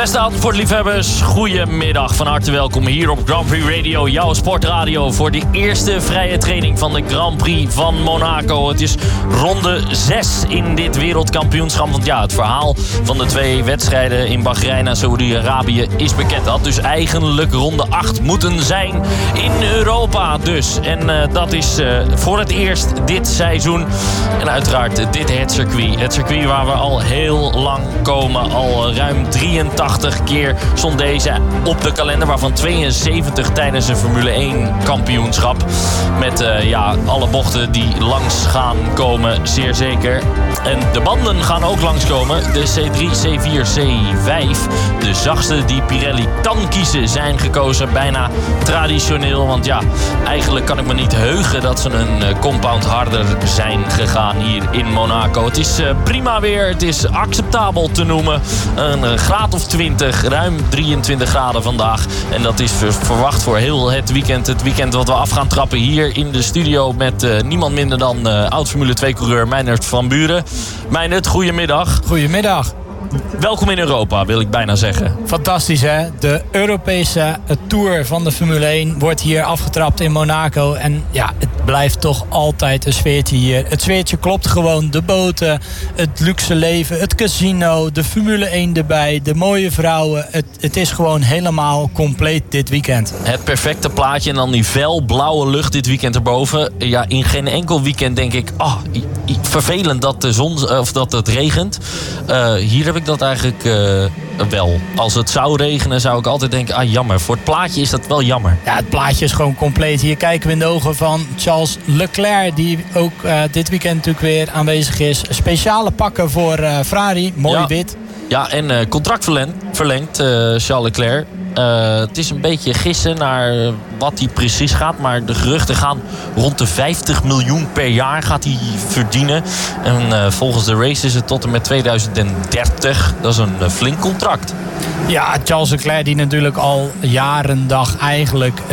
Beste autosportliefhebbers, goedemiddag. Van harte welkom hier op Grand Prix Radio, jouw sportradio, voor de eerste vrije training van de Grand Prix van Monaco. Het is ronde 6 in dit wereldkampioenschap. Want ja, het verhaal van de 2 wedstrijden in Bahrein en Saoedi-Arabië is bekend. Dat dus eigenlijk ronde 8 moeten zijn in Europa dus. En dat is voor het eerst dit seizoen. En uiteraard het circuit. Het circuit waar we al heel lang komen. Al ruim 83 keer stond deze op de kalender, waarvan 72 tijdens een Formule 1 kampioenschap. Met alle bochten die langs gaan komen, zeer zeker. En de banden gaan ook langskomen. De C3, C4, C5. De zachtste die Pirelli kan kiezen zijn gekozen. Bijna traditioneel. Want ja, eigenlijk kan ik me niet heugen dat ze een compound harder zijn gegaan hier in Monaco. Het is prima weer. Het is acceptabel te noemen. Een graad of 20. Ruim 23 graden vandaag. En dat is verwacht voor heel het weekend. Het weekend wat we af gaan trappen hier in de studio met niemand minder dan oud-Formule 2-coureur Meijnerd van Buren. Meijnerd, goedemiddag. Goedemiddag. Welkom in Europa, wil ik bijna zeggen. Fantastisch, hè? De Europese Tour van de Formule 1 wordt hier afgetrapt in Monaco. En ja, het blijft toch altijd een sfeertje hier. Het sfeertje klopt gewoon. De boten, het luxe leven, het casino, de Formule 1 erbij, de mooie vrouwen. Het is gewoon helemaal compleet dit weekend. Het perfecte plaatje en dan die felblauwe lucht dit weekend erboven. Ja, in geen enkel weekend denk ik, vervelend dat de zon of dat het regent. Hier heb ik dat eigenlijk wel. Als het zou regenen zou ik altijd denken, jammer. Voor het plaatje is dat wel jammer. Ja, het plaatje is gewoon compleet. Hier kijken we in de ogen van Charles Leclerc, die ook dit weekend natuurlijk weer aanwezig is. Speciale pakken voor Ferrari, mooi wit. Ja, en contract verlengd, Charles Leclerc. Het is een beetje gissen naar wat hij precies gaat. Maar de geruchten gaan rond de 50 miljoen per jaar gaat hij verdienen. En volgens de race is het tot en met 2030. Dat is een flink contract. Ja, Charles Leclerc die natuurlijk al jarendag eigenlijk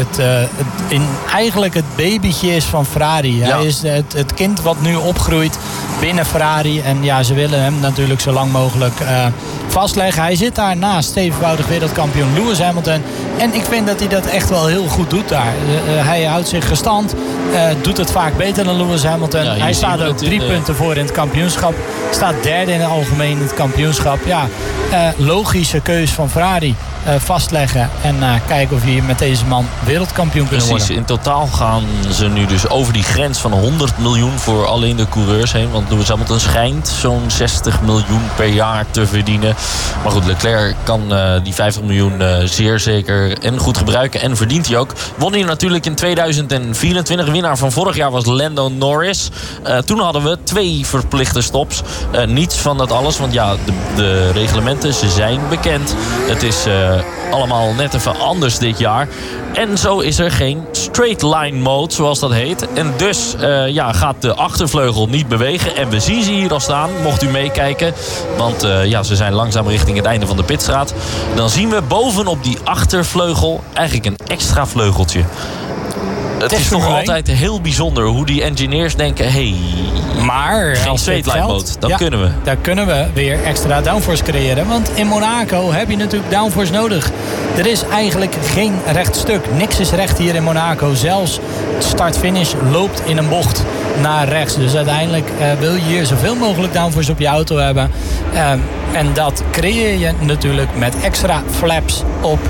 het babytje is van Ferrari. Ja. Hij is het kind wat nu opgroeit binnen Ferrari. En ja, ze willen hem natuurlijk zo lang mogelijk vastleggen. Hij zit daar naast zevenvoudig wereldkampioen Lewis Hamilton. En ik vind dat hij dat echt wel heel goed doet daar. Hij houdt zich gestand. Doet het vaak beter dan Lewis Hamilton. Ja, hij staat er ook 3 punten voor in het kampioenschap. Staat derde in het algemeen in het kampioenschap. Ja, logische keus van Ferrari. Vastleggen en kijken of je met deze man wereldkampioen kunnen worden. Precies, in totaal gaan ze nu dus over die grens van 100 miljoen voor alleen de coureurs heen. Want Lewis Hamilton schijnt zo'n 60 miljoen per jaar te verdienen. Maar goed, Leclerc kan die 50 miljoen zeer zeker en goed gebruiken. En verdient hij ook. Won hij natuurlijk in 2024. Winnaar van vorig jaar was Lando Norris. Toen hadden we 2 verplichte stops. Niets van dat alles, want ja, de reglementen, ze zijn bekend. Het is allemaal net even anders dit jaar. En zo is er geen straight line mode, zoals dat heet. En dus gaat de achtervleugel niet bewegen. En we zien ze hier al staan, mocht u meekijken. Want ze zijn langzaam richting het einde van de pitstraat. Dan zien we bovenop die achtervleugel eigenlijk een extra vleugeltje. Het is toch altijd heel bijzonder hoe die engineers denken, maar geen straight line mode, dat kunnen we. Daar kunnen we weer extra downforce creëren. Want in Monaco heb je natuurlijk downforce nodig. Er is eigenlijk geen recht stuk. Niks is recht hier in Monaco. Zelfs start-finish loopt in een bocht naar rechts. Dus uiteindelijk wil je hier zoveel mogelijk downforce op je auto hebben. En dat creëer je natuurlijk met extra flaps op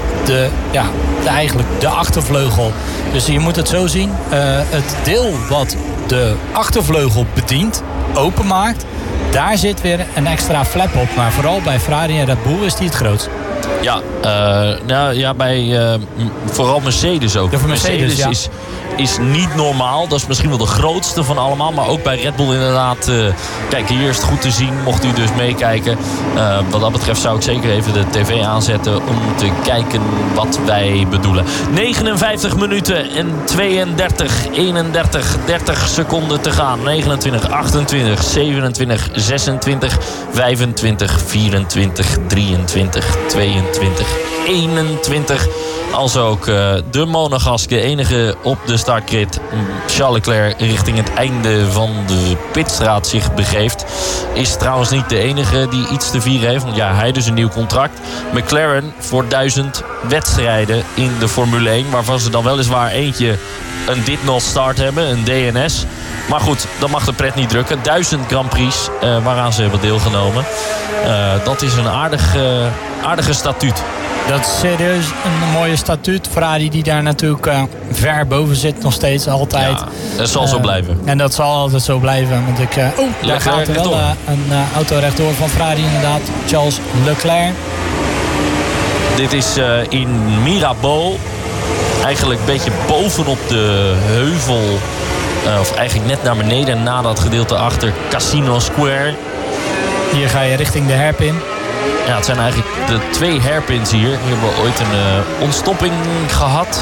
de achtervleugel. Dus je moet het zo zien. Het deel wat de achtervleugel bedient, openmaakt, daar zit weer een extra flap op. Maar vooral bij Ferrari en Red Bull is die het grootst. Ja, bij vooral Mercedes ook. Ja, voor Mercedes is niet normaal. Dat is misschien wel de grootste van allemaal. Maar ook bij Red Bull inderdaad. Kijk, hier is het goed te zien. Mocht u dus meekijken. Wat dat betreft zou ik zeker even de tv aanzetten. Om te kijken wat wij bedoelen. 59 minuten en 32, 31, 30 seconden te gaan. 29, 28, 27, 26, 25, 24, 23, 22, 21. als ook de Monegask, de enige op de startgrid, Charles Leclerc, richting het einde van de pitstraat zich begeeft. Is trouwens niet de enige die iets te vieren heeft. Want ja, hij dus een nieuw contract. McLaren voor 1000 wedstrijden in de Formule 1. Waarvan ze dan weliswaar eentje een did not start hebben, een DNS. Maar goed, dat mag de pret niet drukken. 1000 Grand Prix waaraan ze hebben deelgenomen. Dat is een aardige statuut. Dat is serieus een mooie statuut. Ferrari die daar natuurlijk ver boven zit nog steeds, altijd. Ja, dat zal zo blijven. En dat zal altijd zo blijven. Want daar gaat er wel een auto rechtdoor van Ferrari inderdaad. Charles Leclerc. Dit is in Mirabeau. Eigenlijk een beetje bovenop de heuvel. Of eigenlijk net naar beneden, na dat gedeelte achter Casino Square. Hier ga je richting de hairpin. Ja, het zijn eigenlijk de 2 hairpins hier. Hier hebben we ooit een ontstopping gehad.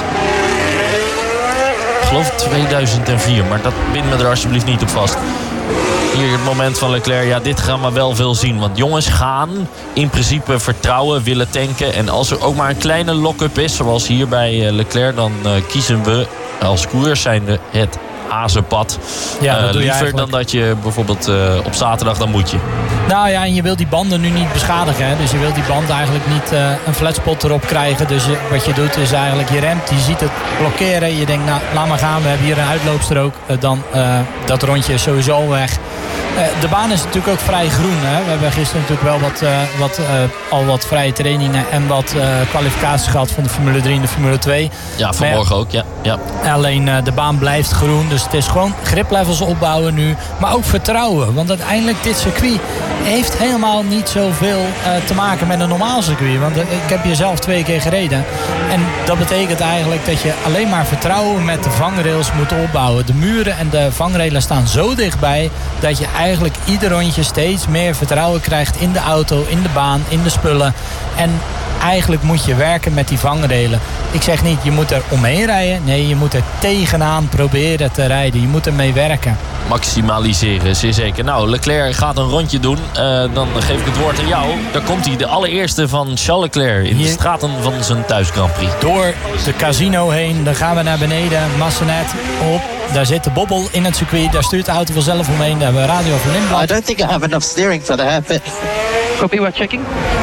Ik geloof 2004, maar dat bind me er alsjeblieft niet op vast. Hier het moment van Leclerc. Ja, dit gaan we wel veel zien. Want jongens gaan in principe vertrouwen, willen tanken. En als er ook maar een kleine lock-up is, zoals hier bij Leclerc, dan kiezen we als coureurs zijnde het hazenpad. Ja, liever dan dat je bijvoorbeeld op zaterdag, dan moet je. Nou ja, en je wil die banden nu niet beschadigen. Hè? Dus je wilt die band eigenlijk niet een flatspot erop krijgen. Dus wat je doet is eigenlijk, je remt, je ziet het blokkeren. Je denkt, nou, laat maar gaan. We hebben hier een uitloopstrook. Dan dat rondje is sowieso weg. De baan is natuurlijk ook vrij groen. Hè? We hebben gisteren natuurlijk wel al wat vrije trainingen en wat kwalificaties gehad van de Formule 3 en de Formule 2. Ja, vanmorgen ook, ja. Alleen de baan blijft groen. Dus het is gewoon griplevels opbouwen nu. Maar ook vertrouwen. Want uiteindelijk dit circuit heeft helemaal niet zoveel te maken met een normaal circuit. Want ik heb hier zelf 2 keer gereden. En dat betekent eigenlijk dat je alleen maar vertrouwen met de vangrails moet opbouwen. De muren en de vangrails staan zo dichtbij dat je eigenlijk ieder rondje steeds meer vertrouwen krijgt in de auto, in de baan, in de spullen. En eigenlijk moet je werken met die vangrailen. Ik zeg niet, je moet er omheen rijden. Nee, je moet er tegenaan proberen te rijden. Je moet ermee werken. Maximaliseren, zeer zeker. Nou, Leclerc gaat een rondje doen. Dan geef ik het woord aan jou. Daar komt hij, de allereerste van Charles Leclerc in de straten van zijn thuis Grand Prix. Door de casino heen, dan gaan we naar beneden. Massenet op. Daar zit de bobbel in het circuit. Daar stuurt de auto vanzelf omheen. Daar hebben we radio van Lindblad. I don't think I have enough steering for the hairpin. Copy, we're checking.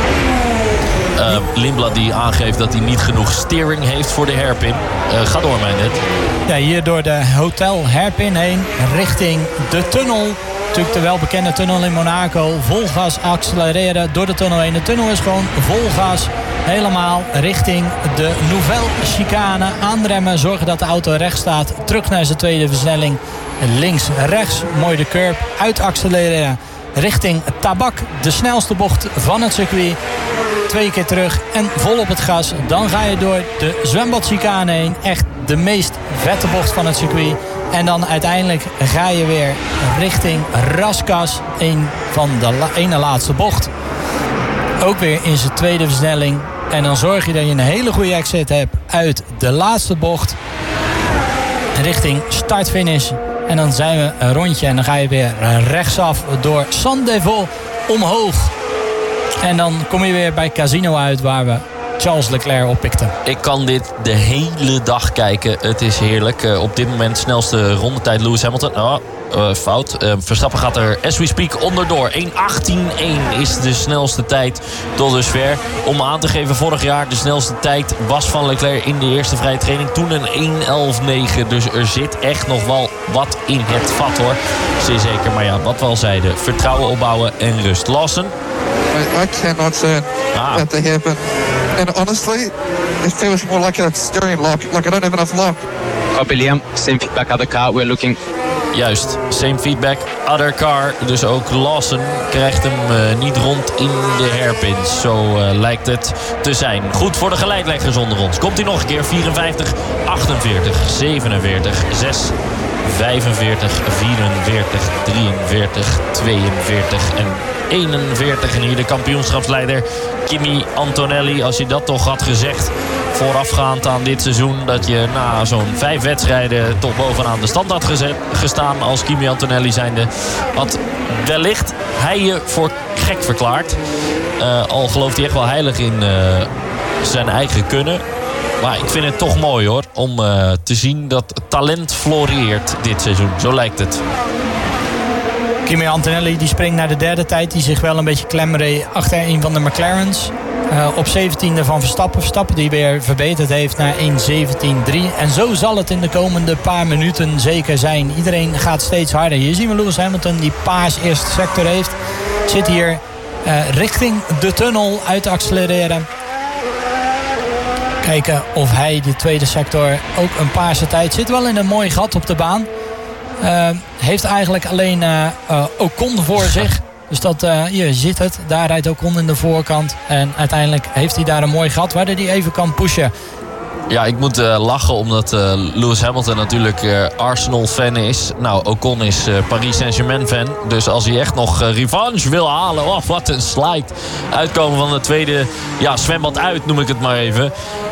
Lindblad die aangeeft dat hij niet genoeg steering heeft voor de hairpin. Ga door, Meindert. Ja, hier door de hotel hairpin heen richting de tunnel. Natuurlijk de welbekende tunnel in Monaco. Vol gas accelereren door de tunnel heen. De tunnel is gewoon vol gas. Helemaal richting de Nouvelle chicane. Aanremmen, zorgen dat de auto recht staat. Terug naar zijn tweede versnelling. Links, rechts, mooi de curb. Uit accelereren richting Tabak. De snelste bocht van het circuit. 2 keer terug en vol op het gas. Dan ga je door de zwembadchicane heen. Echt de meest vette bocht van het circuit. En dan uiteindelijk ga je weer richting Raskas. Een van de ene laatste bocht. Ook weer in zijn tweede versnelling. En dan zorg je dat je een hele goede exit hebt uit de laatste bocht. Richting start-finish. En dan zijn we een rondje. En dan ga je weer rechtsaf door Saint-Devoux omhoog. En dan kom je weer bij Casino uit waar we Charles Leclerc oppikten. Ik kan dit de hele dag kijken. Het is heerlijk. Op dit moment snelste rondetijd Lewis Hamilton. Fout. Verstappen gaat er as we speak onderdoor. 1.18.1 is de snelste tijd tot dusver. Om aan te geven, vorig jaar de snelste tijd was van Leclerc in de eerste vrije training. Toen een 1.11.9. Dus er zit echt nog wel wat in het vat, hoor. Zeer zeker. Maar ja, wat we al zeiden. Vertrouwen opbouwen en rust. Lawson? I cannot turn at the hairpin. And honestly, it feels more like a steering lock. Like I don't have enough lock. Copy, Liam. Same feedback at the car. We're looking. Juist, same feedback, other car. Dus ook Lawson krijgt hem niet rond in de hairpins. Zo lijkt het te zijn. Goed voor de gelijkleggers onder ons. Komt hij nog een keer. 54, 48, 47, 6, 45, 44, 43, 42 en 41. En hier de kampioenschapsleider Kimi Antonelli. Als je dat toch had gezegd voorafgaand aan dit seizoen, dat je na zo'n 5 wedstrijden toch bovenaan de stand had gestaan als Kimi Antonelli zijnde, had wellicht hij je voor gek verklaard. Al gelooft hij echt wel heilig in zijn eigen kunnen. Maar ik vind het toch mooi hoor. Om te zien dat talent floreert dit seizoen. Zo lijkt het. Kimi Antonelli die springt naar de derde tijd. Die zich wel een beetje klemreed achter een van de McLaren's. Op 17e van Verstappen. Verstappen die weer verbeterd heeft naar 1.17.3. En zo zal het in de komende paar minuten zeker zijn. Iedereen gaat steeds harder. Hier zien we Lewis Hamilton die paars eerste sector heeft. Zit hier richting de tunnel uit te accelereren. Kijken of hij de tweede sector ook een paarse tijd. Zit wel in een mooi gat op de baan. Heeft eigenlijk alleen Ocon voor zich. Dus je ziet het. Daar rijdt Ocon in de voorkant. En uiteindelijk heeft hij daar een mooi gat waar hij even kan pushen. Ja, ik moet lachen omdat Lewis Hamilton natuurlijk Arsenal-fan is. Nou, Ocon is Paris Saint-Germain-fan. Dus als hij echt nog revanche wil halen... Oh, wat een slide. Uitkomen van de tweede zwembad uit, noem ik het maar even.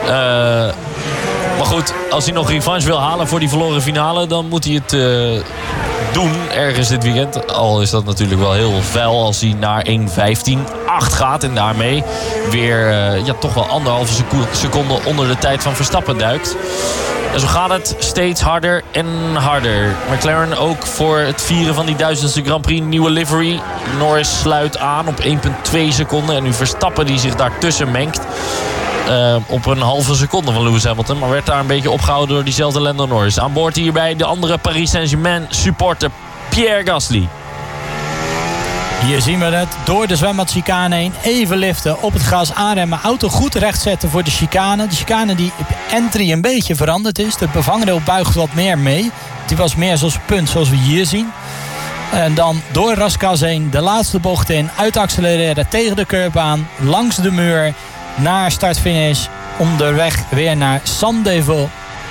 Maar goed, als hij nog revanche wil halen voor die verloren finale... dan moet hij het doen ergens dit weekend. Al is dat natuurlijk wel heel vuil als hij naar 1.15.8 gaat... en daarmee weer toch wel 1,5 seconde onder de tijd van Verstappen duikt. En zo gaat het steeds harder en harder. McLaren ook voor het vieren van die 1000ste Grand Prix. Nieuwe livery. Norris sluit aan op 1,2 seconden. En nu Verstappen die zich daartussen mengt. Op een halve seconde van Lewis Hamilton. Maar werd daar een beetje opgehouden door diezelfde Lando Norris. Aan boord hierbij de andere Paris Saint-Germain supporter Pierre Gasly. Hier zien we het. Door de zwembadchicane heen. Even liften. Op het gras aanremmen. Auto goed rechtzetten voor de chicane. De chicane die op entry een beetje veranderd is. De bevangrail buigt wat meer mee. Die was meer zoals punt zoals we hier zien. En dan door Raskas heen. De laatste bocht in. Uitaccelereren tegen de curb aan. Langs de muur. Naar start-finish. Onderweg weer naar Sandeville.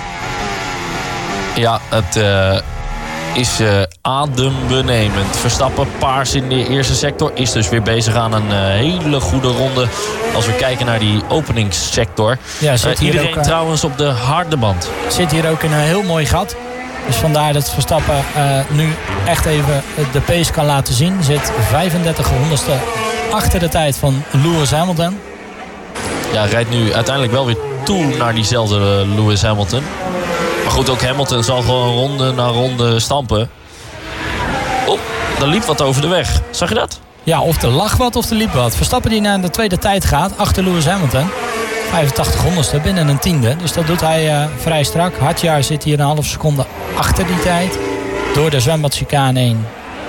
Ja, het is adembenemend. Verstappen paars in de eerste sector. Is dus weer bezig aan een hele goede ronde. Als we kijken naar die openingssector. Ja, iedereen ook, trouwens op de harde band. Zit hier ook in een heel mooi gat. Dus vandaar dat Verstappen nu echt even de pace kan laten zien. Zit 35 honderdste achter de tijd van Lewis Hamilton. Ja, rijdt nu uiteindelijk wel weer toe naar diezelfde Lewis Hamilton. Maar goed, ook Hamilton zal gewoon ronde na ronde stampen. Oh, er liep wat over de weg. Zag je dat? Ja, of er lag wat of er liep wat. Verstappen die naar de tweede tijd gaat, achter Lewis Hamilton. 85 honderdste binnen een tiende. Dus dat doet hij vrij strak. Hadjar zit hier een half seconde achter die tijd. Door de zwembadchicane heen.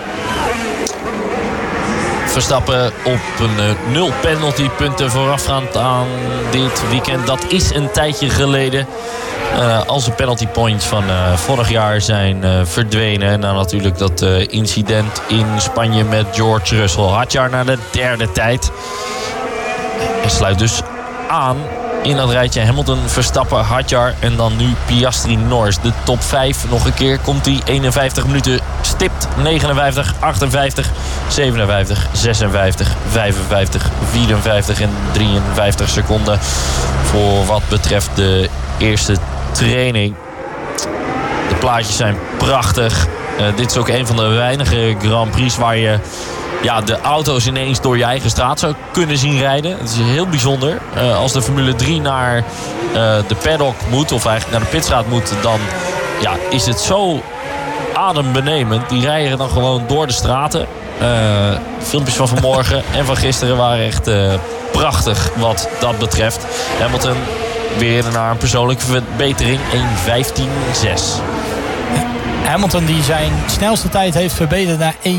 Verstappen op een 0 penaltypunten voorafgaand aan dit weekend. Dat is een tijdje geleden. Als de penalty points van vorig jaar zijn verdwenen. En dan natuurlijk dat incident in Spanje met George Russell. Hadjar naar de derde tijd. En sluit dus aan in dat rijtje Hamilton, Verstappen, Hadjar en dan nu Piastri, Norris. De top 5 nog een keer komt die 51 minuten stipt. 59, 58, 57, 56, 55, 54 en 53 seconden voor wat betreft de eerste training. De plaatjes zijn prachtig. Dit is ook een van de weinige Grand Prix waar je de auto's ineens door je eigen straat zou kunnen zien rijden. Het is heel bijzonder. Als de Formule 3 naar de paddock moet, of eigenlijk naar de pitstraat moet, dan is het zo adembenemend. Die rijden dan gewoon door de straten. Filmpjes van vanmorgen en van gisteren waren echt prachtig wat dat betreft. Hamilton weer naar een persoonlijke verbetering. 1.15.6. Hamilton die zijn snelste tijd heeft verbeterd naar 1.15.6.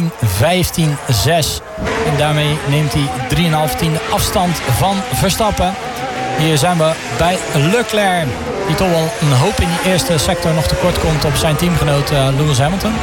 En daarmee neemt hij 3,5 tiende afstand van Verstappen. Hier zijn we bij Leclerc. Die toch wel een hoop in die eerste sector nog tekort komt op zijn teamgenoot Lewis Hamilton.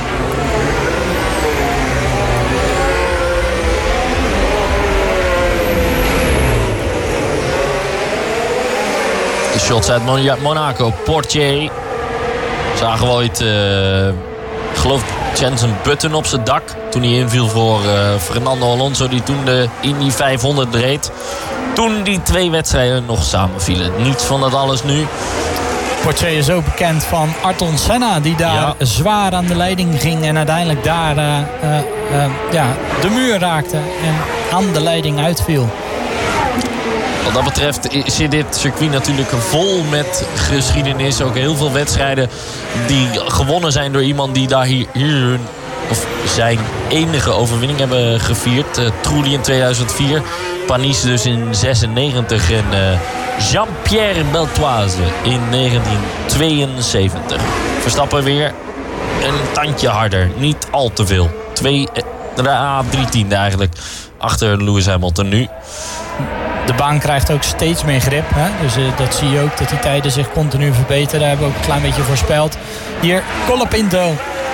De shots uit Monaco. Portier. Zagen we ooit, ik geloof, Jensen Button op zijn dak. Toen hij inviel voor Fernando Alonso, die toen de Indy 500 reed. Toen die 2 wedstrijden nog samenvielen. Niets van dat alles nu. Portier is ook bekend van Ayrton Senna, die daar zwaar aan de leiding ging. En uiteindelijk daar de muur raakte en aan de leiding uitviel. Wat dat betreft zit dit circuit natuurlijk vol met geschiedenis. Ook heel veel wedstrijden die gewonnen zijn door iemand die daar hier hun... of zijn enige overwinning hebben gevierd. Trulli in 2004. Panis dus in 96. En Jean-Pierre Beltoise in 1972. Verstappen weer een tandje harder. Niet al te veel. 3 tiende eigenlijk achter Lewis Hamilton nu. De baan krijgt ook steeds meer grip. Hè? Dus dat zie je ook, dat die tijden zich continu verbeteren. Daar hebben we ook een klein beetje voorspeld. Hier, Colapinto.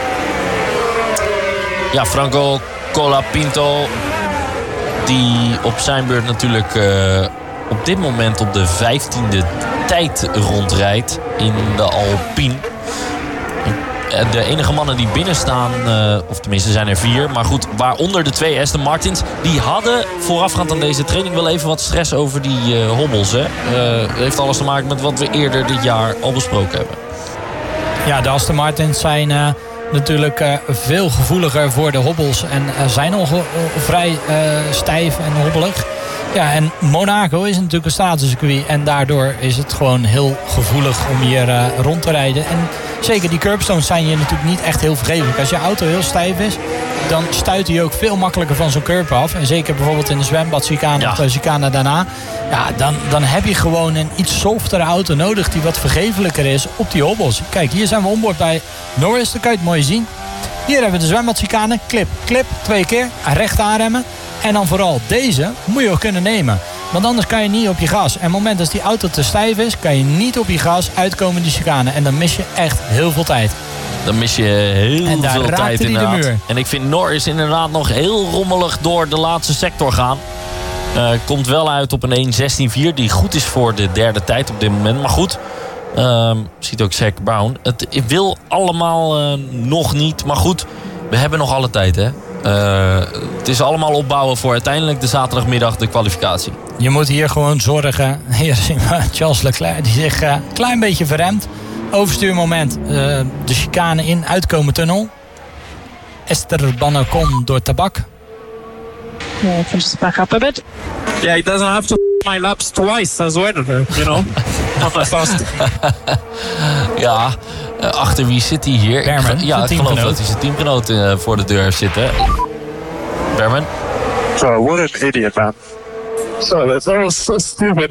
Ja, Franco Colapinto. Die op zijn beurt natuurlijk op dit moment op de 15e tijd rondrijdt in de Alpine. De enige mannen die binnen staan, of tenminste zijn er 4... maar goed, waaronder de 2 Aston Martins... die hadden voorafgaand aan deze training wel even wat stress over die hobbels. Hè? Heeft alles te maken met wat we eerder dit jaar al besproken hebben. Ja, de Aston Martins zijn natuurlijk veel gevoeliger voor de hobbels... en zijn al vrij stijf en hobbelig. Ja, en Monaco is natuurlijk een stratencircuit... en daardoor is het gewoon heel gevoelig om hier rond te rijden. En zeker die curbstones zijn je natuurlijk niet echt heel vergeeflijk. Als je auto heel stijf is, dan stuit hij ook veel makkelijker van zo'n curb af. En zeker bijvoorbeeld in de zwembadchicane of de chicane daarna. Ja, dan heb je gewoon een iets softere auto nodig die wat vergeeflijker is op die hobbels. Kijk, hier zijn we onboord bij Norris, dan kan je het mooi zien. Hier hebben we de zwembadchicane, klip, 2 keer, recht aanremmen. En dan vooral deze moet je ook kunnen nemen. Want anders kan je niet op je gas. En op het moment dat die auto te stijf is, kan je niet op je gas uitkomen die chicane. En dan mis je echt heel veel tijd. Dan mis je heel veel tijd inderdaad. De muur. En ik vind Norris inderdaad nog heel rommelig door de laatste sector gaan. Komt wel uit op een 1.16.4 die goed is voor de derde tijd op dit moment. Maar goed, ziet ook Zac Brown. Het wil allemaal nog niet. Maar goed, we hebben nog alle tijd, hè. Het is allemaal opbouwen voor uiteindelijk de zaterdagmiddag de kwalificatie. Je moet hier gewoon zorgen. Hier zien we Charles Leclerc die zich een klein beetje verremt. Overstuurmoment. De chicane in, uitkomen tunnel. Esteban Ocon door tabak. Just back up a bit. Yeah, he doesn't have to my laps twice as well, you know. Not fast. Ja, achter wie zit hij hier? Berman, ik geloof dat hij zijn teamgenoot voor de deur zit. Berman? So, what an idiot, man. So, that was so stupid.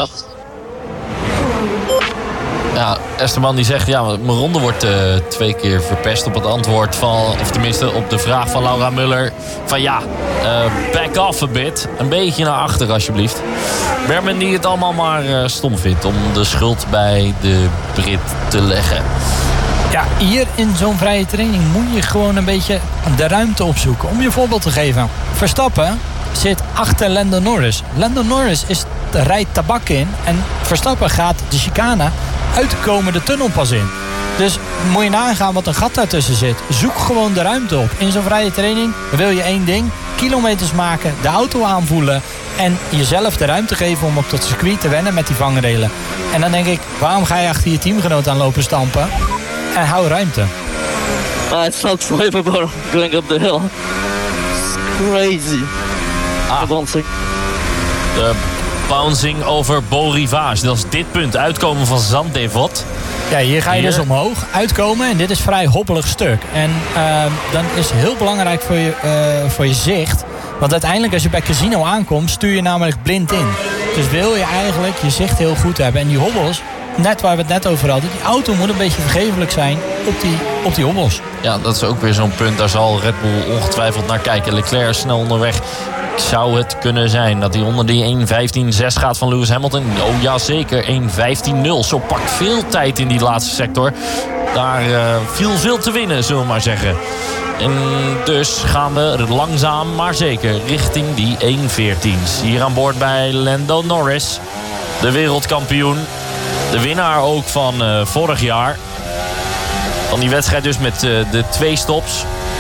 Ja, Esteban die zegt, ja, mijn ronde wordt 2 keer verpest op het antwoord van, of tenminste op de vraag van Laura Muller. Van ja, back off a bit. Een beetje naar achter alsjeblieft. Berman die het allemaal maar stom vindt om de schuld bij de Brit te leggen. Ja, hier in zo'n vrije training moet je gewoon een beetje de ruimte opzoeken. Om je een voorbeeld te geven. Verstappen zit achter Lando Norris. Lando Norris rijdt tabak in en Verstappen gaat de chicane uitkomen de tunnel pas in. Dus moet je nagaan wat een gat daartussen zit. Zoek gewoon de ruimte op. In zo'n vrije training wil je 1 ding. Kilometers maken, de auto aanvoelen en jezelf de ruimte geven om op dat circuit te wennen met die vangrelen. En dan denk ik, waarom ga je achter je teamgenoot aan lopen stampen? En hou ruimte. It felt flavorable going up the hill. It's crazy. Bouncing. De bouncing over Beau Rivage. Dat is dit punt. Uitkomen van Zandvoort. Ja, hier ga je dus omhoog uitkomen. En dit is een vrij hobbelig stuk. En dan is het heel belangrijk voor je zicht. Want uiteindelijk als je bij Casino aankomt, stuur je namelijk blind in. Dus wil je eigenlijk je zicht heel goed hebben. En die hobbels, net waar we het net over hadden, die auto moet een beetje vergeeflijk zijn op die hobbels. Ja, dat is ook weer zo'n punt. Daar zal Red Bull ongetwijfeld naar kijken. Leclerc is snel onderweg. Zou het kunnen zijn dat hij onder die 1.15.6 gaat van Lewis Hamilton? Oh ja, zeker. 1.15.0. Zo pakt veel tijd in die laatste sector. Daar viel veel te winnen, zullen we maar zeggen. En dus gaan we langzaam, maar zeker richting die 1.14's. Hier aan boord bij Lando Norris. De wereldkampioen. De winnaar ook van vorig jaar. Van die wedstrijd dus met de 2 stops.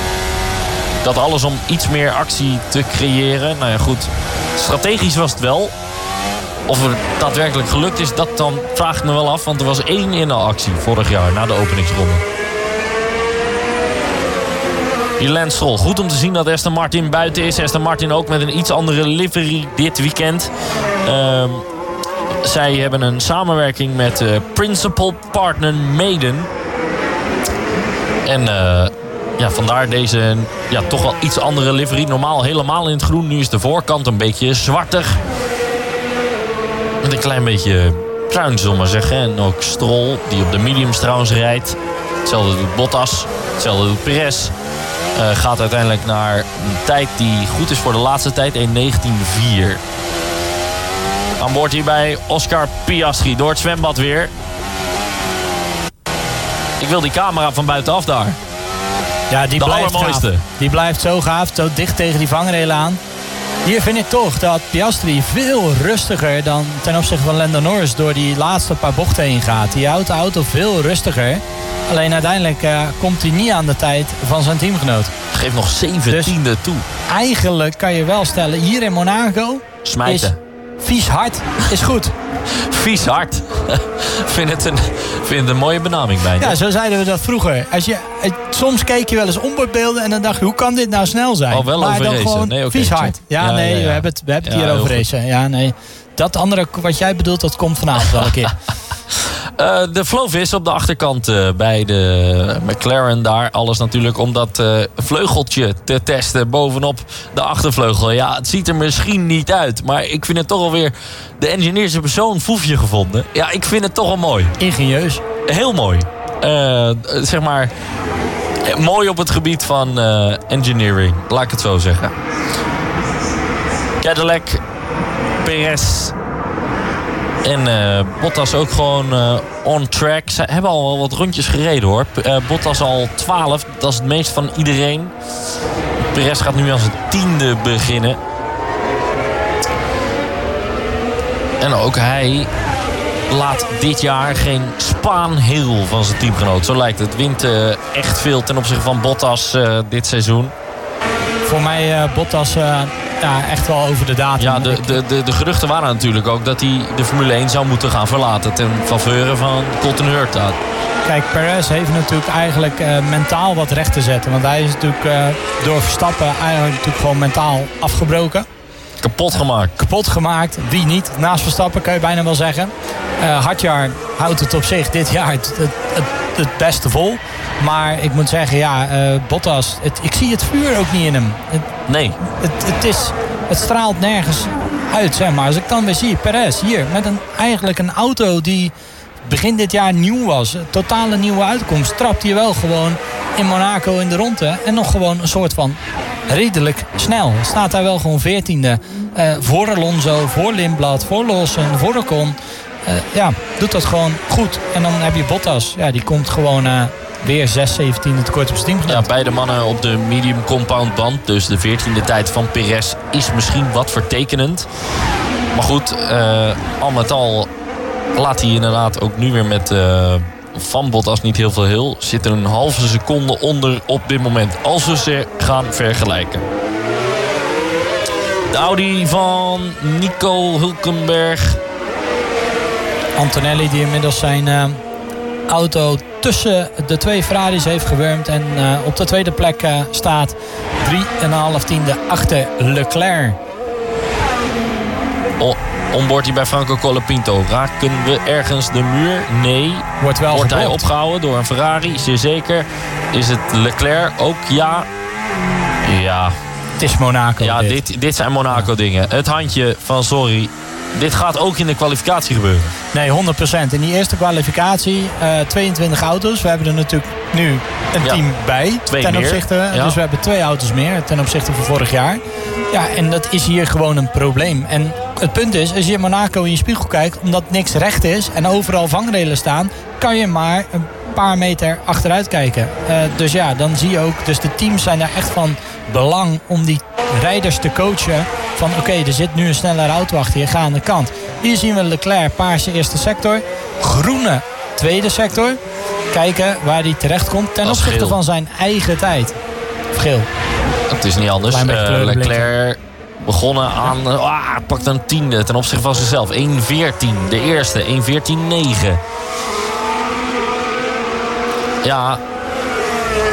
Dat alles om iets meer actie te creëren. Nou ja, goed. Strategisch was het wel. Of het daadwerkelijk gelukt is, dat dan vraag ik me wel af. Want er was 1 in de actie vorig jaar na de openingsronde. Die Lance Stroll. Goed om te zien dat Aston Martin buiten is. Aston Martin ook met een iets andere livery dit weekend. Zij hebben een samenwerking met Principal Partner Maiden. En vandaar deze toch wel iets andere livery. Normaal helemaal in het groen. Nu is de voorkant een beetje zwartig. Met een klein beetje bruin, zullen we maar zeggen. En ook Stroll, die op de mediums trouwens rijdt. Hetzelfde doet Bottas. Hetzelfde doet Perez. Gaat uiteindelijk naar een tijd die goed is voor de laatste tijd. 1:19.4. Aan boord hierbij Oscar Piastri door het zwembad weer. Ik wil die camera van buitenaf daar. Ja, die de blijft allermooiste. Gaaf. Die blijft zo gaaf, zo dicht tegen die vangrail aan. Hier vind ik toch dat Piastri veel rustiger dan ten opzichte van Lando Norris door die laatste paar bochten heen gaat. Die houdt de auto veel rustiger. Alleen uiteindelijk komt hij niet aan de tijd van zijn teamgenoot. Geeft nog 17e toe. Eigenlijk kan je wel stellen, hier in Monaco smijten. Is vies hard is goed. Vies hard. Vind het een mooie benaming bijna. Ja, zo zeiden we dat vroeger. Soms keek je wel eens onboardbeelden en dan dacht je, hoe kan dit nou snel zijn? Oh, wel maar over dan racen. gewoon Nee, vies hard. Ja, we hebben het hier over racen. Ja, nee. Dat andere wat jij bedoelt, dat komt vanavond wel een keer. De Flovis op de achterkant bij de McLaren daar. Alles natuurlijk om dat vleugeltje te testen bovenop de achtervleugel. Ja, het ziet er misschien niet uit. Maar ik vind het toch alweer... De engineers hebben zo'n foefje gevonden. Ja, ik vind het toch al mooi. Ingenieus. Heel mooi. Zeg maar... Mooi op het gebied van engineering. Laat ik het zo zeggen. Cadillac, Perez... En Bottas ook gewoon on track. Ze hebben al wel wat rondjes gereden hoor. Bottas al 12. Dat is het meest van iedereen. Perez gaat nu als een 10e beginnen. En ook hij laat dit jaar geen spaan heel van zijn teamgenoot. Zo lijkt het. Wint echt veel ten opzichte van Bottas dit seizoen. Voor mij Bottas echt wel over de datum. Ja, de geruchten waren natuurlijk ook dat hij de Formule 1 zou moeten gaan verlaten ten faveur van Colton Herta. Kijk, Perez heeft natuurlijk eigenlijk mentaal wat recht te zetten. Want hij is natuurlijk door Verstappen eigenlijk natuurlijk gewoon mentaal afgebroken. Kapot gemaakt. Wie niet? Naast Verstappen kan je bijna wel zeggen. Hadjar houdt het op zich dit jaar het beste vol. Maar ik moet zeggen, Bottas, ik zie het vuur ook niet in hem. Nee. Het straalt nergens uit, zeg maar. Als ik dan weer zie, Perez hier, met eigenlijk een auto die begin dit jaar nieuw was. Een totale nieuwe uitkomst. Trapt hij wel gewoon in Monaco in de ronde. En nog gewoon een soort van redelijk snel. Staat hij wel gewoon 14e. Voor Alonso, voor Lindblad, voor Lawson, voor Ocon. Doet dat gewoon goed. En dan heb je Bottas. Ja, die komt gewoon weer 6-17 tekort op zijn team gedaan. Ja, beide mannen op de medium compound band. Dus de 14e tijd van Perez is misschien wat vertekenend. Maar goed, al met al laat hij inderdaad ook nu weer met van Bottas niet heel veel zit er een halve seconde onder op dit moment. Als we ze gaan vergelijken. De Audi van Nico Hülkenberg. Antonelli die inmiddels zijn auto tussen de twee Ferraris heeft gewurmd. En op de tweede plek staat 3,5 tiende achter Leclerc. Onboard hij bij Franco Colapinto. Raken we ergens de muur? Nee. Wordt hij opgehouden door een Ferrari? Zeer zeker. Is het Leclerc? Ook ja. Ja. Het is Monaco. Ja, dit zijn Monaco dingen. Het handje van sorry. Dit gaat ook in de kwalificatie gebeuren. Nee, 100%. In die eerste kwalificatie 22 auto's. We hebben er natuurlijk nu een team bij. Twee meer. Dus we hebben 2 auto's meer ten opzichte van vorig jaar. Ja, en dat is hier gewoon een probleem. En het punt is, als je in Monaco in je spiegel kijkt, omdat niks recht is en overal vangrelen staan, kan je maar een paar meter achteruit kijken. Dus ja, dan zie je ook, dus de teams zijn daar echt van belang om die rijders te coachen. Van oké, er zit nu een snellere auto achter je, ga aan de kant. Hier zien we Leclerc, paarse eerste sector, groene tweede sector. Kijken waar hij terecht komt ten opzichte van zijn eigen tijd. Of geel. Het is niet anders. Leclerc begonnen aan... pakt een 10e ten opzichte van zichzelf. 1.14. De eerste. 1.14.9. Ja.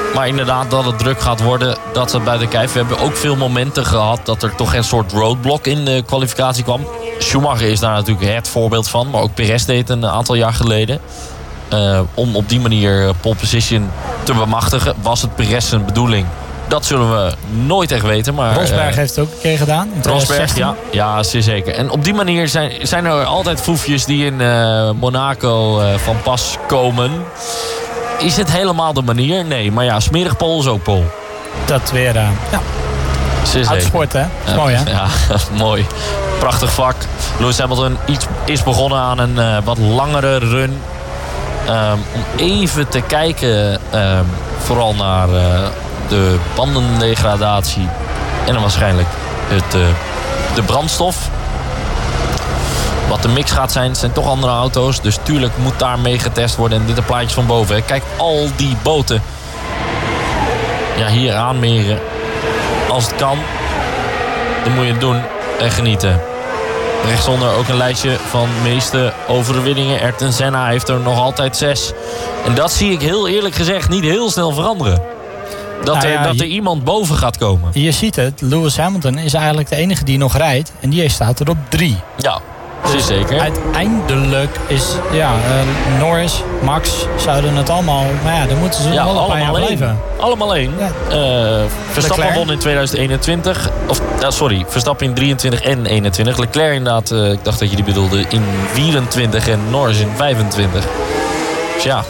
Maar inderdaad dat het druk gaat worden, dat zat buiten kijf. We hebben ook veel momenten gehad dat er toch een soort roadblock in de kwalificatie kwam. Schumacher is daar natuurlijk het voorbeeld van. Maar ook Perez deed een aantal jaar geleden. Om op die manier pole position te bemachtigen. Was het Perez zijn bedoeling? Dat zullen we nooit echt weten. Maar Rosberg heeft het ook een keer gedaan. In Rosberg, ja, zeker. En op die manier zijn er altijd foefjes die in Monaco van pas komen. Is het helemaal de manier? Nee, maar ja, smerig pol is ook pol. Dat weer, ja. Oud sport, hè? Dat is mooi, hè? Ja, mooi. Prachtig vak. Lewis Hamilton is begonnen aan een wat langere run. Om even te kijken, vooral naar de bandendegradatie. En dan waarschijnlijk de brandstof. Wat de mix gaat zijn, het zijn toch andere auto's. Dus tuurlijk moet daar mee getest worden. En dit een plaatje van boven. Hè. Kijk, al die boten. Ja, hier aanmeren. Als het kan, dan moet je het doen en genieten. Rechtsonder ook een lijstje van meeste overwinningen. Ayrton Senna heeft er nog altijd 6. En dat zie ik heel eerlijk gezegd niet heel snel veranderen. Dat er iemand boven gaat komen. Je ziet het, Lewis Hamilton is eigenlijk de enige die nog rijdt. En die staat er op 3. Ja, zeker. Uiteindelijk is Norris, Max zouden het allemaal... Maar ja, dan moeten ze nog wel een paar jaar blijven. Allemaal één. Ja. Verstappen won in 2021. Verstappen in 23 en 21. Leclerc inderdaad, ik dacht dat je die bedoelde, in 24 en Norris in 25. Dus ja.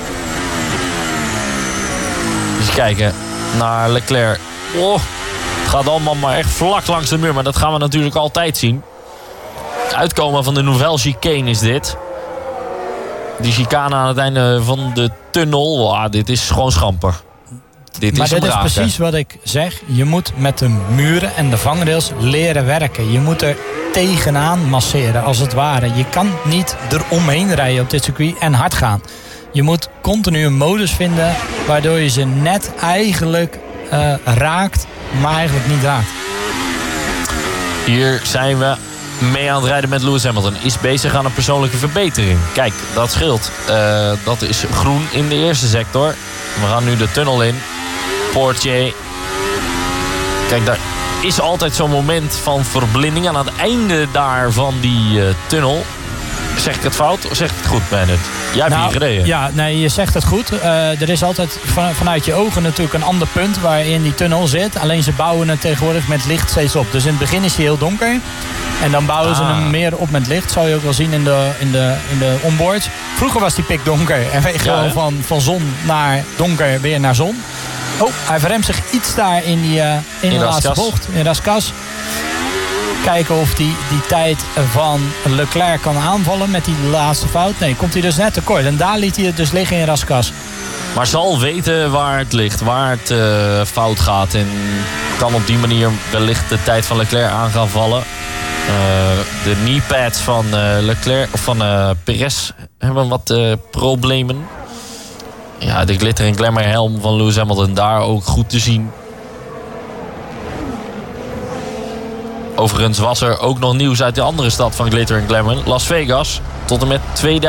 Dus kijken naar Leclerc. Oh, het gaat allemaal maar echt vlak langs de muur. Maar dat gaan we natuurlijk altijd zien. Uitkomen van de Nouvelle Chicane is dit. Die chicane aan het einde van de tunnel. Wow, dit is gewoon schamper. Dit is precies wat ik zeg. Je moet met de muren en de vangrails leren werken. Je moet er tegenaan masseren, als het ware. Je kan niet eromheen rijden op dit circuit en hard gaan. Je moet continu een modus vinden waardoor je ze net eigenlijk raakt, maar eigenlijk niet raakt. Hier zijn we mee aan het rijden met Lewis Hamilton. Is bezig aan een persoonlijke verbetering. Kijk, dat scheelt. Dat is groen in de eerste sector. We gaan nu de tunnel in. Portier. Kijk, daar is altijd zo'n moment van verblinding aan het einde daar van die tunnel. Zeg ik het fout of zeg ik het goed, Bernard? Jij hebt hier gereden. Ja, nee, je zegt het goed. Er is altijd vanuit je ogen natuurlijk een ander punt waarin die tunnel zit. Alleen ze bouwen het tegenwoordig met licht steeds op. Dus in het begin is hij heel donker. En dan bouwen ze hem meer op met licht. Zou je ook wel zien in de onboards. Vroeger was die pikdonker. En we gewoon van zon naar donker weer naar zon. Oh, hij verremt zich iets daar in de laatste bocht. In Raskas. Kijken of die tijd van Leclerc kan aanvallen met die laatste fout. Nee, komt hij dus net tekort. En daar liet hij het dus liggen in Raskas. Maar zal weten waar het ligt, waar het fout gaat. En kan op die manier wellicht de tijd van Leclerc aan gaan vallen. De kneepads van Leclerc of van Perez hebben wat problemen. Ja, de glitter en glamour helm van Lewis Hamilton daar ook goed te zien. Overigens was er ook nog nieuws uit de andere stad van glitter en glamour. Las Vegas. Tot en met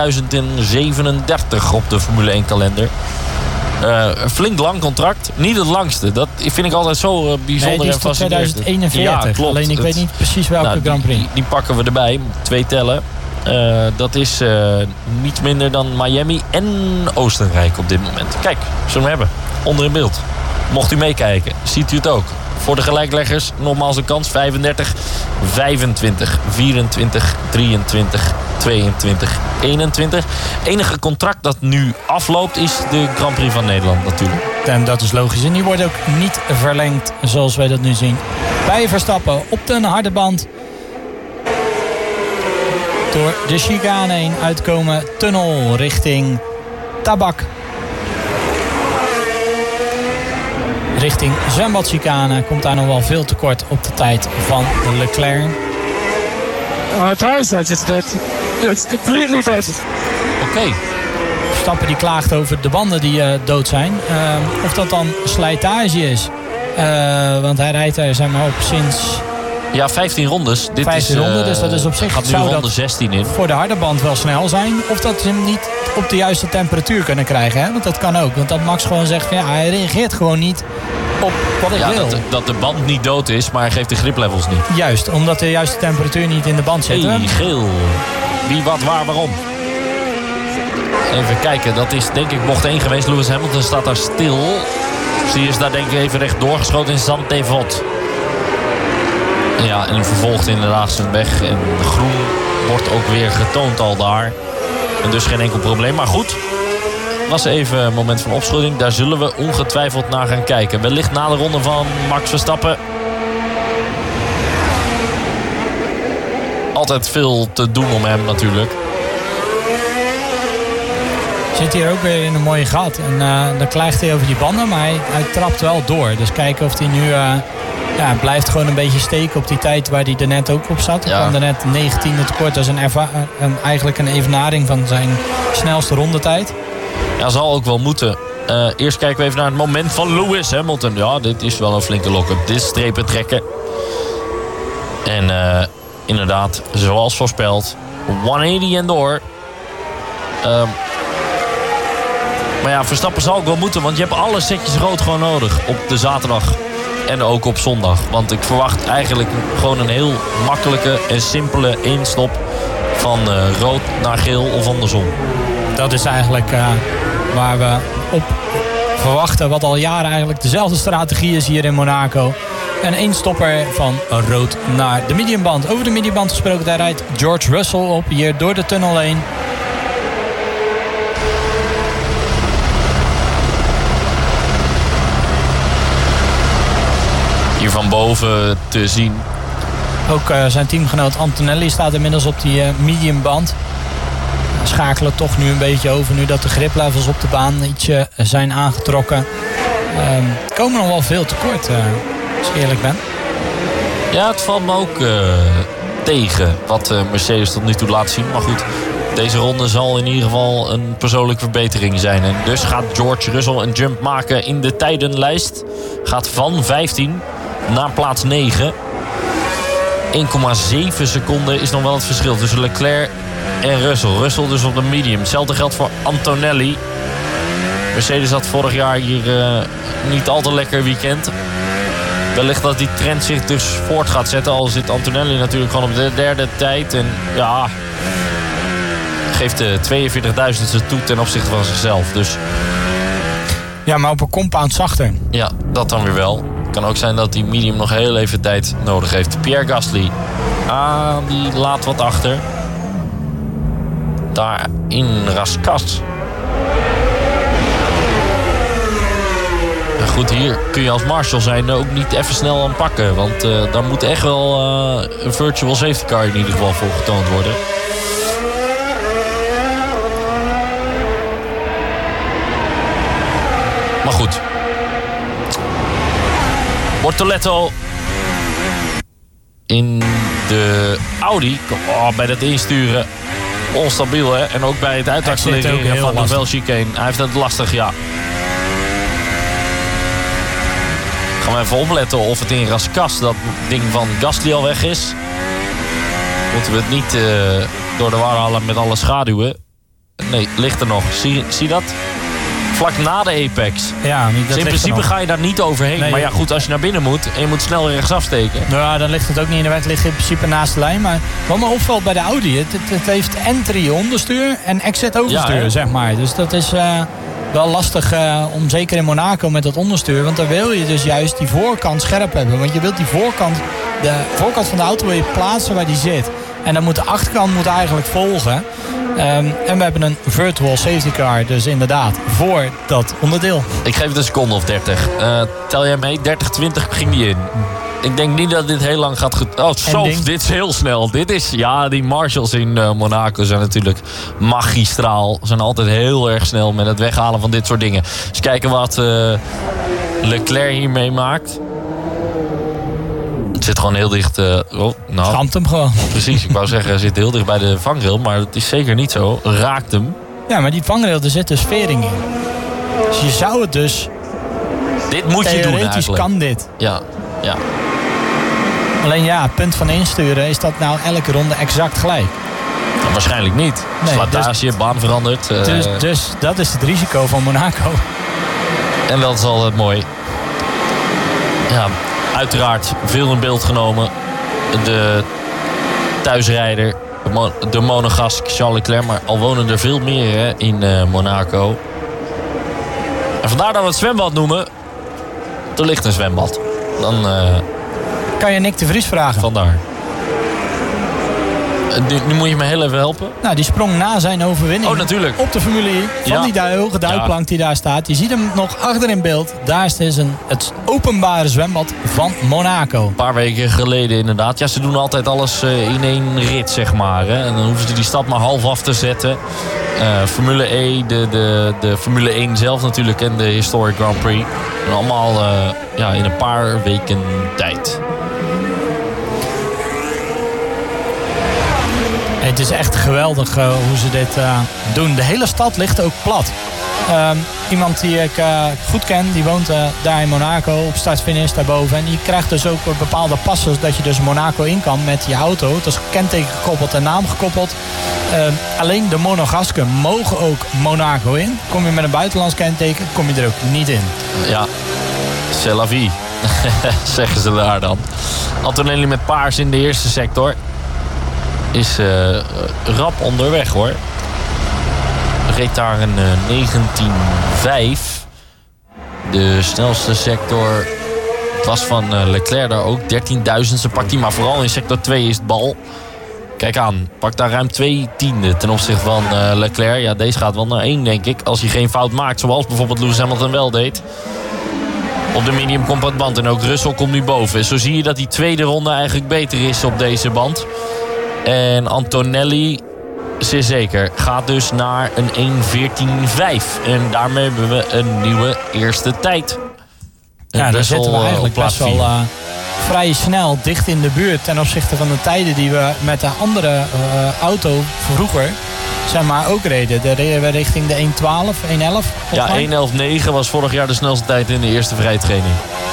2037 op de Formule 1 kalender. Een flink lang contract. Niet het langste. Dat vind ik altijd zo bijzonder. Nee, die is tot 2041. Ja, klopt. Alleen ik weet niet precies welke Grand Prix. Die pakken we erbij. 2 tellen. Dat is niet minder dan Miami en Oostenrijk op dit moment. Kijk, zullen we hem hebben. Onder in beeld. Mocht u meekijken, ziet u het ook. Voor de gelijkleggers nogmaals een kans. 35, 25, 24, 23, 22, 21. Enige contract dat nu afloopt is de Grand Prix van Nederland natuurlijk. En dat is logisch. En die wordt ook niet verlengd zoals wij dat nu zien. Bij Verstappen op de harde band. Door de chicane heen uitkomen. Tunnel richting Tabak. Richting zwembadchicane komt daar nog wel veel tekort op de tijd van Leclerc. Tires are just dead. It's completely dead. Oké. Verstappen die klaagt over de banden die dood zijn. Of dat dan slijtage is. Want hij rijdt er zeg maar op sinds Ja, 15 rondes. Dit 15 ronden, dus dat is op zich... gaat nu zou ronde dat 16 in. voor de harde band wel snel zijn. Of dat ze hem niet op de juiste temperatuur kunnen krijgen. Hè? Want dat kan ook. Want dat Max gewoon zegt, ja, hij reageert gewoon niet op wat ik wil. Dat de band niet dood is, maar hij geeft de griplevels niet. Juist, omdat de juiste temperatuur niet in de band zit. Hey, geel. Wie, wat, waar, waarom? Even kijken, dat is denk ik bocht 1 geweest. Lewis Hamilton staat daar stil. Dus die is daar denk ik even recht doorgeschoten in Zandvoort. Ja, en vervolgt inderdaad zijn weg. En groen wordt ook weer getoond al daar. En dus geen enkel probleem. Maar goed, was even een moment van opschudding. Daar zullen we ongetwijfeld naar gaan kijken. Wellicht na de ronde van Max Verstappen. Altijd veel te doen om hem natuurlijk. Zit hier ook weer in een mooie gat. En dan klaagt hij over die banden, maar hij trapt wel door. Dus kijken of hij nu... blijft gewoon een beetje steken op die tijd waar hij er net ook op zat. Hij kwam er net 19e tekort. Dat is eigenlijk een evenaring van zijn snelste rondetijd. Ja, zal ook wel moeten. Eerst kijken we even naar het moment van Lewis Hamilton. Ja, dit is wel een flinke lock-up. Dit is strepen trekken. En inderdaad, zoals voorspeld, 180 en door. Maar ja, Verstappen zal ook wel moeten. Want je hebt alle setjes rood gewoon nodig op de zaterdag. En ook op zondag. Want ik verwacht eigenlijk gewoon een heel makkelijke en simpele instop van rood naar geel of andersom. Dat is eigenlijk waar we op verwachten. Wat al jaren eigenlijk dezelfde strategie is hier in Monaco. En één stopper van rood naar de mediumband. Over de mediumband gesproken, daar rijdt George Russell op. Hier door de tunnel heen. Hier van boven te zien. Ook zijn teamgenoot Antonelli staat inmiddels op die mediumband. Schakelen toch nu een beetje over nu dat de griplevels op de baan ietsje zijn aangetrokken. Komen nog wel veel tekort, als ik eerlijk ben. Ja, het valt me ook tegen wat Mercedes tot nu toe laat zien. Maar goed, deze ronde zal in ieder geval een persoonlijke verbetering zijn. En dus gaat George Russell een jump maken in de tijdenlijst. Gaat van 15 naar plaats 9. 1,7 seconden is nog wel het verschil tussen Leclerc en Russell. Russell dus op de medium. Hetzelfde geldt voor Antonelli. Mercedes had vorig jaar hier niet al te lekker weekend. Wellicht dat die trend zich dus voort gaat zetten. Al zit Antonelli natuurlijk gewoon op de derde tijd. En ja, geeft de 42.000ste toe ten opzichte van zichzelf. Dus ja, maar op een compound zachter. ja, dat dan weer wel. Het kan ook zijn dat die medium nog heel even tijd nodig heeft. Pierre Gasly. Die laat wat achter. Daar in Raskas. Goed, hier kun je als Marshall zijn ook niet even snel aan pakken. Want daar moet echt wel een virtual safety car in ieder geval voor getoond worden. Maar goed. Bortoletto in de Audi. Bij dat insturen onstabiel, hè. En ook bij het uitaccelereren van de Velchicane. Hij heeft het lastig, ja. Gaan we even opletten of het in Raskas, dat ding van Gasly, al weg is. Moeten we het niet door de war halen met alle schaduwen. Nee, ligt er nog. Zie dat? Vlak na de apex. Ja, dus in principe ga je daar niet overheen. Nee, maar ja, goed, als je naar binnen moet en je moet snel rechtsaf steken. Nou, dan ligt het ook niet in de weg. Het ligt in principe naast de lijn. Maar wat me opvalt bij de Audi, het heeft entry onderstuur en exit overstuur, ja, zeg maar. Dus dat is wel lastig, om zeker in Monaco met dat onderstuur. Want dan wil je dus juist die voorkant scherp hebben. Want je wilt die voorkant, de voorkant van de auto wil je plaatsen waar die zit. En dan moet de achterkant eigenlijk volgen. En we hebben een virtual safety car, dus inderdaad, voor dat onderdeel. Ik geef het een seconde of 30. Tel jij mee? 30-20 ging die in. Ik denk niet dat dit heel lang gaat... dit is heel snel. Dit is... Ja, die marshals in Monaco zijn natuurlijk magistraal. Zijn altijd heel erg snel met het weghalen van dit soort dingen. Dus kijken wat Leclerc hier meemaakt. Het zit gewoon heel dicht... Schamt hem gewoon. Precies, ik wou zeggen, hij zit heel dicht bij de vangrail. Maar dat is zeker niet zo. Raakt hem. Ja, maar die vangrail, er zit dus vering in. Dus je zou het dus... Dit moet je doen eigenlijk. Theoretisch kan dit. Ja. Alleen ja, het punt van insturen, is dat nou elke ronde exact gelijk? Ja, waarschijnlijk niet. Nee, Slijtage, baan verandert. Dus dat is het risico van Monaco. En dat is altijd mooi. Ja, uiteraard veel in beeld genomen. De thuisrijder, de monegask Charles Leclerc. Maar al wonen er veel meer hè, in Monaco. En vandaar dat we het zwembad noemen. Er ligt een zwembad. Dan kan je Nick de Vries vragen? Vandaar. Nu moet je me heel even helpen. Nou, die sprong na zijn overwinning. Oh, natuurlijk. Op de Formule E. Van die hoge duikplank die daar staat. Je ziet hem nog achter in beeld. Daar is dus het openbare zwembad van Monaco. Een paar weken geleden inderdaad. Ja, ze doen altijd alles in één rit, zeg maar. Hè. En dan hoeven ze die stad maar half af te zetten. Formule E, de Formule 1 zelf natuurlijk en de Historic Grand Prix. En allemaal in een paar weken tijd. Het is echt geweldig hoe ze dit doen. De hele stad ligt ook plat. Iemand die ik goed ken, die woont daar in Monaco op start-finish daarboven. En die krijgt dus ook bepaalde passes dat je dus Monaco in kan met je auto. Het is kenteken gekoppeld en naam gekoppeld. Alleen de monegasken mogen ook Monaco in. Kom je met een buitenlands kenteken, kom je er ook niet in. Ja, c'est la vie, zeggen ze daar dan. Antonelli met paars in de eerste sector. Is rap onderweg hoor. Reed daar een 19.5. De snelste sector was van Leclerc daar ook. 13.000ste pakt hij, maar vooral in sector 2 is het bal. Kijk aan, pakt daar ruim 2 tienden ten opzichte van Leclerc. Ja, deze gaat wel naar 1 denk ik. Als hij geen fout maakt, zoals bijvoorbeeld Lewis Hamilton wel deed. Op de medium compact band. En ook Russell komt nu boven. Zo zie je dat die tweede ronde eigenlijk beter is op deze band. En Antonelli, zeer zeker, gaat dus naar een 1.14.5. En daarmee hebben we een nieuwe eerste tijd. Ja, daar zitten we eigenlijk best wel vrij snel dicht in de buurt ten opzichte van de tijden die we met de andere auto vroeger zeg maar ook reden. Daar reden we richting de 1.12, 1.11. Ja, 1.11.9 was vorig jaar de snelste tijd in de eerste vrije training.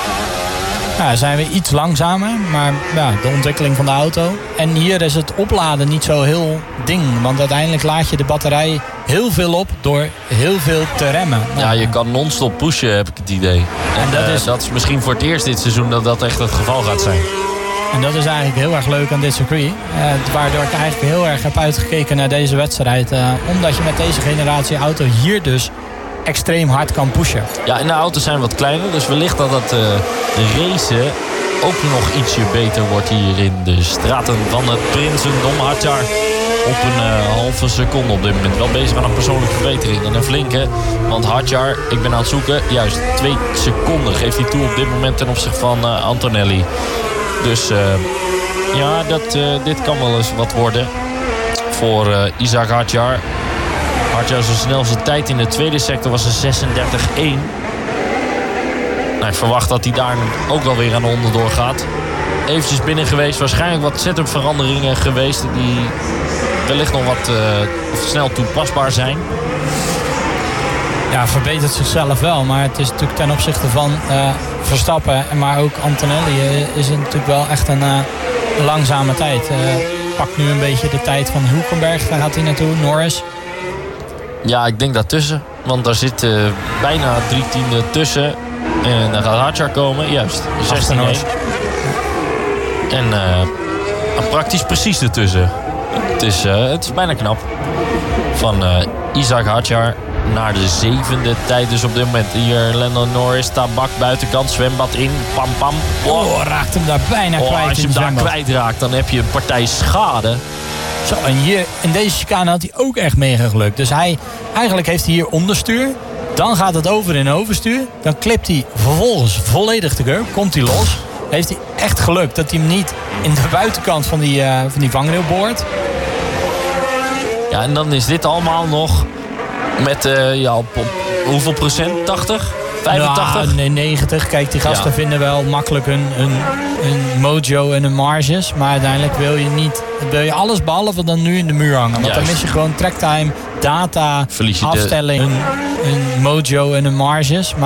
Ja, zijn we iets langzamer, maar ja, de ontwikkeling van de auto. En hier is het opladen niet zo heel ding. Want uiteindelijk laad je de batterij heel veel op door heel veel te remmen. Ja, je kan non-stop pushen, heb ik het idee. En dat is misschien voor het eerst dit seizoen dat dat echt het geval gaat zijn. En dat is eigenlijk heel erg leuk aan dit circuit. Waardoor ik eigenlijk heel erg heb uitgekeken naar deze wedstrijd. Omdat je met deze generatie auto hier dus extreem hard kan pushen. Ja, en de auto's zijn wat kleiner. Dus wellicht dat het racen ook nog ietsje beter wordt hier in de straten van het Prinsendom. Hadjar op een halve seconde op dit moment. Wel bezig aan een persoonlijke verbetering. En een flinke. Want Hadjar, ik ben aan het zoeken. Juist 2 seconden geeft hij toe op dit moment ten opzichte van Antonelli. Dus dit kan wel eens wat worden voor Isaac Hadjar. Hadjar zijn snelste tijd in de tweede sector was een 36.1. Nou, ik verwacht dat hij daar ook wel weer aan de onderdoor gaat. Eventjes binnen geweest. Waarschijnlijk wat setup veranderingen geweest. Die wellicht nog wat snel toepasbaar zijn. Ja, verbetert zichzelf wel. Maar het is natuurlijk ten opzichte van Verstappen. Maar ook Antonelli is het natuurlijk wel echt een langzame tijd. Pakt nu een beetje de tijd van Hülkenberg. Daar gaat hij naartoe. Norris. Ja, ik denk daartussen. Want daar zit bijna 3 tienden tussen. En dan gaat Hadjar komen. Juist, 16 En praktisch precies ertussen. Het is bijna knap. Van Isaac Hadjar naar de 7e tijd dus op dit moment. Hier Lando Norris, tabak, buitenkant, zwembad in. Pam, pam. Oh, raakt hem daar bijna kwijt. Als je hem daar kwijtraakt, dan heb je een partij schade. Zo, en hier in deze chicane had hij ook echt mega geluk. Dus eigenlijk heeft hij hier onderstuur. Dan gaat het over in overstuur. Dan klipt hij vervolgens volledig de curb. Komt hij los. Heeft hij echt geluk dat hij hem niet in de buitenkant van die vangrail boort. Ja, en dan is dit allemaal nog met op hoeveel procent? 80? 85? Nou, nee, 90. Kijk, die gasten vinden wel makkelijk hun mojo en hun marges. Maar uiteindelijk wil je alles behalve dan nu in de muur hangen. Want dan mis je gewoon tracktime, data, afstelling, hun mojo en hun marges.